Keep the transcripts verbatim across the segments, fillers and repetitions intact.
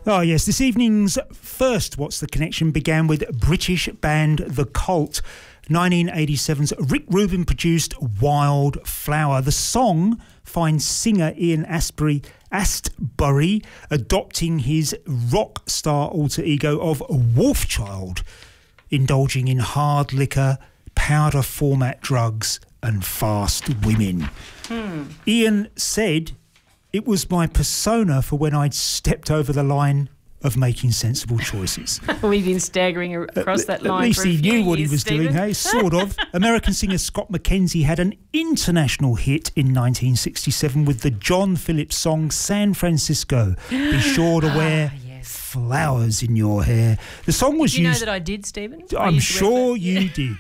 Oh, yes. This evening's first What's the Connection began with British band The Cult. nineteen eighty-seven's Rick Rubin produced Wild Flower. The song finds singer Ian Astbury, Astbury adopting his rock star alter ego of Wolfchild, indulging in hard liquor, powder format drugs and fast women. Hmm. Ian said it was my persona for when I'd stepped over the line of making sensible choices. We've been staggering across at, that line. At least for a he few knew what years, he was Stephen. doing, hey? Sort of. American singer Scott McKenzie had an international hit in nineteen sixty-seven with the John Phillips song San Francisco. Be sure to wear ah, yes. flowers in your hair. The song was did you used... know that I did, Stephen? I I'm used to wear sure that. you Yeah. did.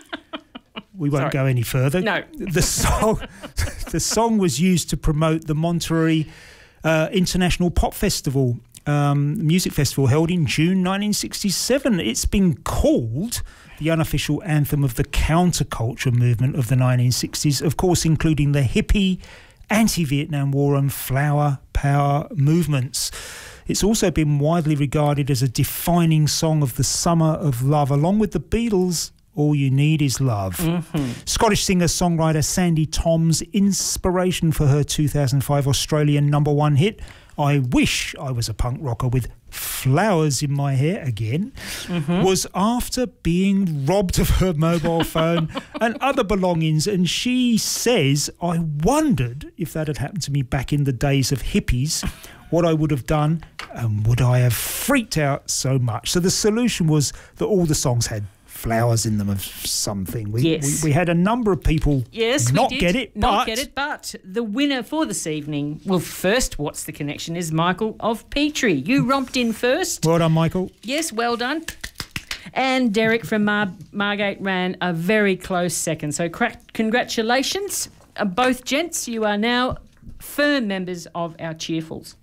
We won't Sorry. go any further. No. The song, the song was used to promote the Monterey uh, International Pop Festival, um, music festival held in June nineteen sixty-seven. It's been called the unofficial anthem of the counterculture movement of the nineteen sixties, of course, including the hippie, anti-Vietnam War and flower power movements. It's also been widely regarded as a defining song of the summer of love, along with the Beatles' All You Need Is Love. Mm-hmm. Scottish singer-songwriter Sandy Tom's inspiration for her two thousand five Australian number one hit, I Wish I Was a Punk Rocker with Flowers in My Hair Again, mm-hmm. was after being robbed of her mobile phone and other belongings. And she says, I wondered if that had happened to me back in the days of hippies, what I would have done, and would I have freaked out so much? So the solution was that all the songs had flowers in them of something. We, yes. we, we had a number of people yes, not we did. get it. Not but get it, but the winner for this evening, well, first, What's the Connection, is Michael of Petrie. You romped in first. Well done, Michael. Yes, well done. And Derek from Mar- Margate ran a very close second. So cra- congratulations, uh, both gents. You are now firm members of our Cheerfuls.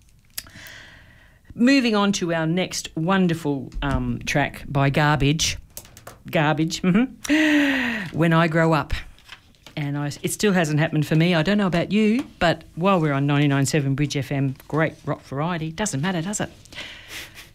Moving on to our next wonderful um, track by Garbage. Garbage. Mm-hmm. When I Grow Up. And I, it still hasn't happened for me. I don't know about you, but while we're on ninety-nine point seven Bridge F M, great rock variety. Doesn't matter, does it?